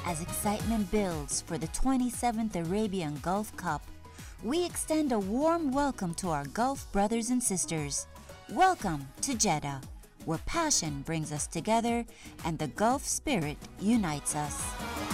As excitement builds for the 27th Arabian Gulf Cup, we extend a warm welcome to our Gulf brothers and sisters. Welcome to Jeddah, where passion brings us together and the Gulf spirit unites us.